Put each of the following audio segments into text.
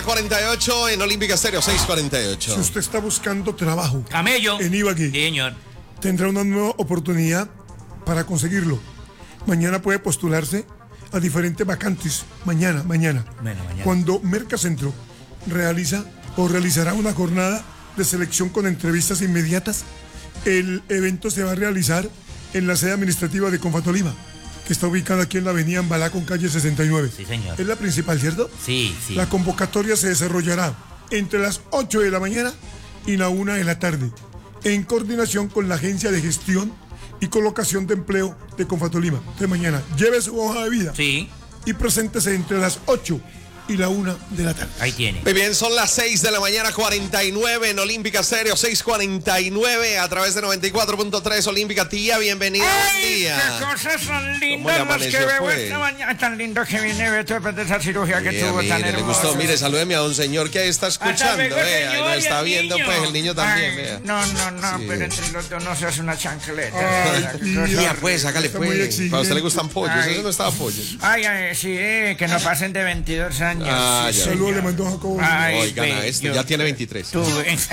mañana, 48 en Olímpica Estéreo, 6:48. Si usted está buscando trabajo Camello. en Ibagué, Señor. tendrá una nueva oportunidad para conseguirlo. Mañana puede postularse a diferentes vacantes. Mañana. Mañana. Cuando Mercacentro realizará una jornada de selección con entrevistas inmediatas, el evento se va a realizar en la sede administrativa de Confatolima, que está ubicada aquí en la avenida Ambalá con calle 69. Sí, señor. Es la principal, ¿cierto? Sí. La convocatoria se desarrollará entre las 8 de la mañana y la 1 de la tarde, en coordinación con la Agencia de Gestión y Colocación de Empleo de Confatolima. Entonces mañana lleve su hoja de vida Sí. y preséntese entre las 8 y la 1 de la tarde. Ahí tiene. Muy bien, son las 6 de la mañana, 49 en Olímpica Estéreo, 6:49 a través de 94.3 Olímpica. Tía, bienvenida. Buen día. Qué cosas tan le lindas las que amaneció, veo pues? esta mañana. Tan lindo que viene Beto después de esa cirugía que Mira, tuvo tan mire, le hermosa. gustó. Mire, salúdeme a don señor que ahí está escuchando. luego, Vea, señor, lo y está al viendo, niño. pues el niño también, Ay, vea. No, Sí. pero entre los dos no se hace una chancleta. Ay, Qué cosa Tía, pues, hágale Está muy pues. exigente. A usted le gustan pollos, Ay. eso no estaba pollos. Ay, sí, que no pasen de 22 años. Ah, sí, ya. señor. Saludos le mandó Jacobo. Ay, Oigan a bello. este, ya tiene 23. Tú,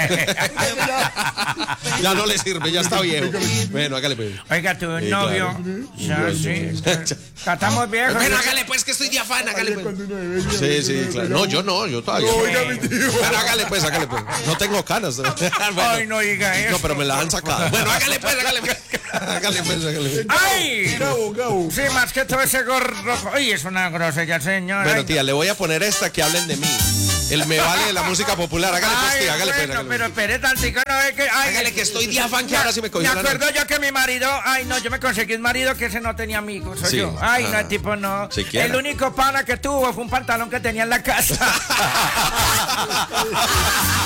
Ya no le sirve, ya está viejo. Bueno, hágale pues. Oiga, tu Sí, novio. claro. Sí. Estamos viejos. Bueno, hágale pues, que estoy de afán, hágale pues. Cuando uno bebe, Sí, claro. No, yo todavía. No, oiga, mi tío. Pero hágale pues. No tengo canas. Bueno. Ay, no diga eso. No, pero me las han sacado. Bueno, hágale pues. Hágale pues. ¡Ay! Gabo. Sí, más que todo ese gorro. Ay, es una grosella, señora. Bueno, Ay, tía, le voy a poner esta que hablen de mí. El me vale de la música popular. Hágale pues, ay, tía, hágale pues. bueno, Hágale pero pues. espere tantico, no es que... Ay, Hágale que estoy de afán que ahora sí me cogió Me la acuerdo noche. yo que mi marido... Ay, no, yo me conseguí un marido que ese no tenía amigos, soy Sí, yo. Ay, no, ajá. el tipo no. Siquiera. El único pana que tuvo fue un pantalón que tenía en la casa.